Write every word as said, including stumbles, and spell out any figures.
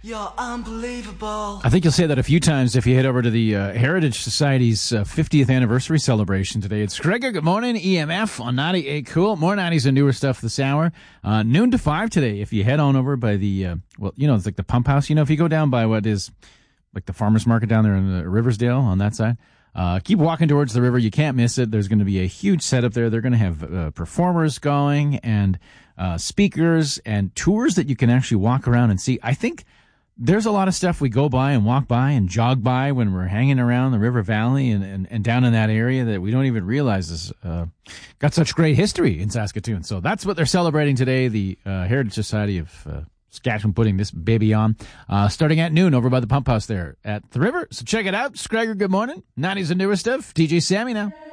You're unbelievable. I think you'll say that a few times if you head over to the uh, Heritage Society's uh, fiftieth anniversary celebration today. It's Gregor. Good morning, E M F on ninety-eight Cool. More nineties and newer stuff this hour. Uh, noon to five today. If you head on over by the, uh, well, you know, it's like the pump house. You know, if you go down by what is like the farmer's market down there in the Riversdale on that side, uh, keep walking towards the river. You can't miss it. There's going to be a huge setup there. They're going to have uh, performers going and uh, speakers and tours that you can actually walk around and see. I think there's a lot of stuff we go by and walk by and jog by when we're hanging around the River Valley and, and, and down in that area that we don't even realize is uh, got such great history in Saskatoon. So that's what they're celebrating today, the uh, Heritage Society of uh, Saskatchewan putting this baby on, uh, starting at noon over by the pump house there at the river. So check it out. Scrager, good morning. nineties and newer stuff. D J Sammy now.